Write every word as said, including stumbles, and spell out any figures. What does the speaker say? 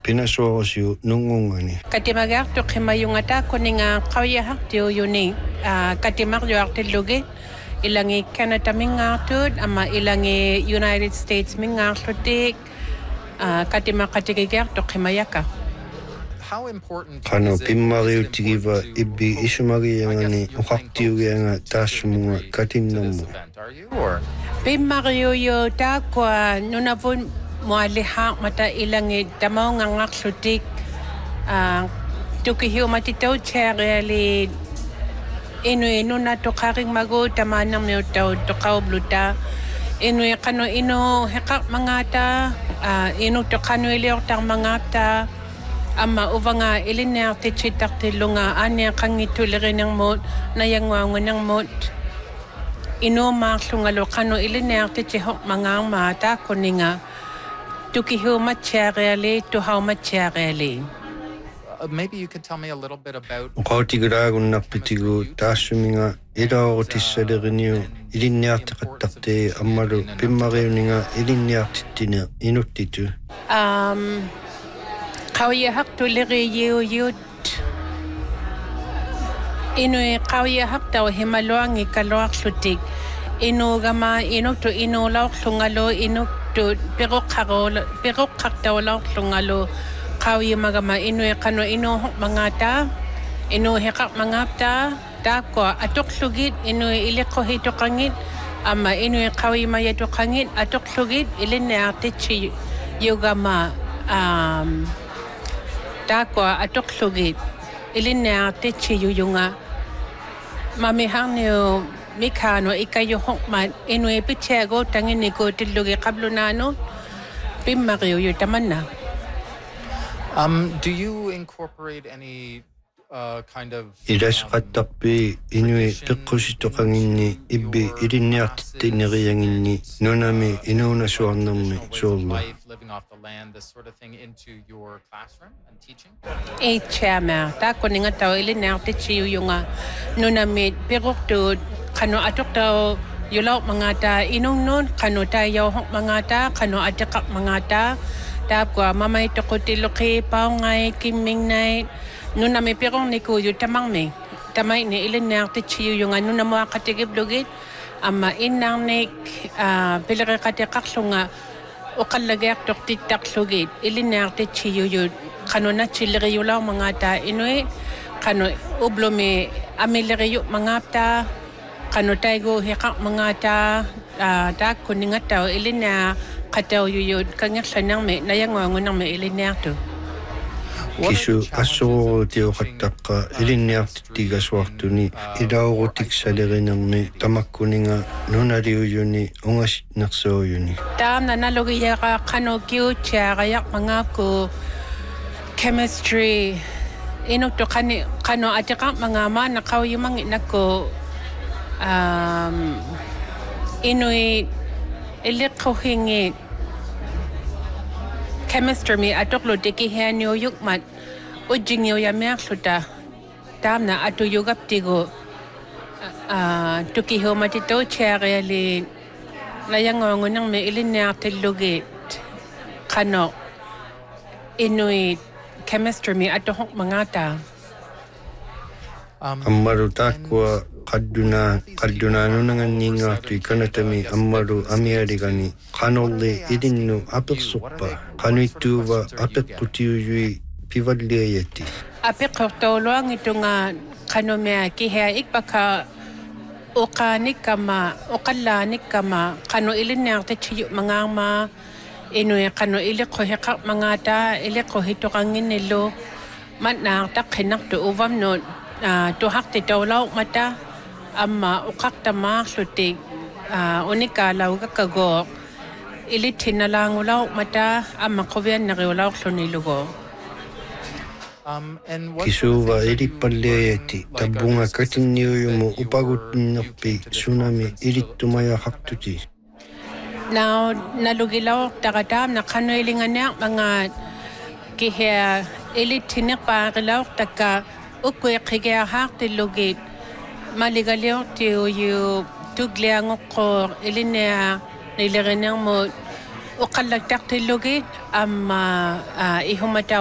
Pinasuosiu nungungani. Katimagarto kimayungata kuninga kawya tio yuni katimaryo artilugi ilangi Canada mingartud ama ilangi United States mingartutik katimakatigigarto kimayaka. Kano pimmariu tigiva ibbi isumagiyangani uqaqtiugianga taassumunga katinnamu. Pimmariu yo takwa nunavun mualiha mata ilangi tamaunga ngartutik tukihiu matitau chereli inu inu na tokaring mago tamanang mi tau tokau bluta inu kano inu hekak mangata inu tokano ilior tang mangata ama uvanga iliner te chitak te lunga ane kangitu lirinang mot na yangwangang mot inu maklungalo kano iliner te chihok mangang mata kuninga tukihiu machereli tuhau machereli. Uh, maybe you could tell me a little bit about Qautigragun nappitigu taassuminga ilaorutissaleeriniu ilinniarteqattarte ammalu pimmariuninga ilinniartittina inuttitu. Um qawya haqtu ligiyu yut inu qawya haqta himaluangi kalwaqlutik inu gama inu to inu lawqlungalo inu to pero qaro pero qaqta lawqlungalo Kawi magama inu kano inu mangata inu hekak mangapta dako atok sugit inu iliko hito kangit ama inu kawi mayato kangit atok sugit ilin na tichi yugama um dako atok sugit ilin na tichi yuyunga mamihang niyo mikano ikayo hokman inu epichego tangin niko tilugi kablunano pimmariyo yutamanna. Um, do you incorporate any uh, kind of Ilas qattaqpi inui peqqusitoqanginni ibbi ilinniartittineriyanginni nunami inuuna suarnermi suulla. living off the land, this sort of thing into your classroom and teaching? E chama ta kuninga tau ilinniartichi yunga nunami peroktu kano atok tau yulau mangata inung nun kano tayo mangata kano atakak mangata Tapwa mamay tokoti loki paungay kiming night nuna may pirong niku yu tamang me tamay ni ilin na tichiyo yung ano na mga katigib lugit ama inang nik pilari katikak sunga o kalagak tok titak lugit ilin na tichiyo yu kano na chiliri yu lang mga ta inuit kano ublo me amiliri yu mga ta kano taygo hikak mga ta ta kuningat tao ilin na Kataw yuyod kanya sanang me nayangwangon ng me ilinnerto. Kisu asuro tio qattaqqa ilinniartittiga suartuni ilaurutik salerinang me tamakkuninga nunaliuyuni ungasnersouyuni. Tam na nalogiyaqa kano kiu tiagayak mga ko chemistry ino to kani kano atika mga ma nakaw yung mga inako um inoy Iliko hingi chemistry mi atok lo deki henyo yukmat ujing yo ya mersuta tamna atu yugap tigo ah tuki ho matito chere li layango nang me ilinya telugit kano inuit chemistry mi atok mangata Ammaru takwa qadduna qadduna nunanganninga tu ikanatami ammaru amiarigani qanolle idinnu apersuppa qanuituva apeqqutiuyui pivalliyati apeqqortoluang itunga qanomea kiha ikbaka uqanik kama uqallanik kama qano ilinnaarte chiyu mangama inu qano iliqo hiqa mangata iliqo hitoqanginillo matna taqhinak tu uvam no to hakte tawlaw mata amma uqaqta ma sutik unika law kakago ilitina lang ulaw mata amma qovian na ulaw hlunilugo Um and what Kisuva ilipalleyati tabunga katinniuyumu upaguttinnerpi tsunami ilittumaya haqtuti now nalugilaw tagatam na kanoilinganak mga kiha ilitinik pa gilaw taka ukwe kigea hakte lugit maligalyo tiyo yu tugliang ko ilinea nilaganang mo o kalagtak te loge am ihumata